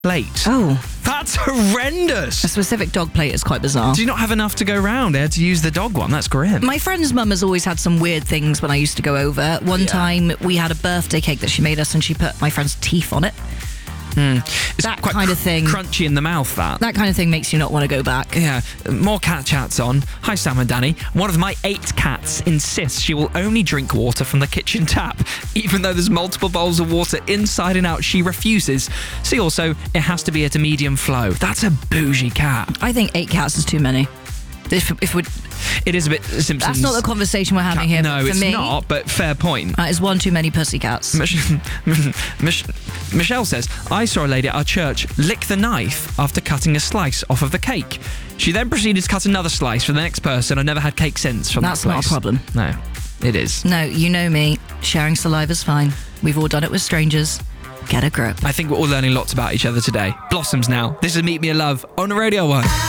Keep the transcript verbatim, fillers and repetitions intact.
plate. Oh. That's horrendous. A specific dog plate is quite bizarre. Do you not have enough to go round? I had to use the dog one. That's grim. My friend's mum has always had some weird things when I used to go over. One Yeah. time we had a birthday cake that she made us and she put my friend's teeth on it. Mm. It's That quite kind of thing. crunchy in the mouth, that. That kind of thing makes you not want to go back. Yeah, more cat chats on. Hi, Sam and Danny. One of my eight cats insists she will only drink water from the kitchen tap. Even though there's multiple bowls of water inside and out, she refuses. See also, it has to be at a medium flow. That's a bougie cat. I think eight cats is too many. If, if we, It is a bit Simpsons. that's not the conversation we're having here. No, but for it's me, not, but fair point. That is one too many pussycats. Mich- Mich- Michelle says, I saw a lady at our church lick the knife after cutting a slice off of the cake. She then proceeded to cut another slice for the next person. I've never had cake since from That's that not place. a problem. No, it is. No, you know me. Sharing saliva's fine. We've all done it with strangers. Get a grip. I think we're all learning lots about each other today. Blossoms now. This is Meet Me in Love on Radio one.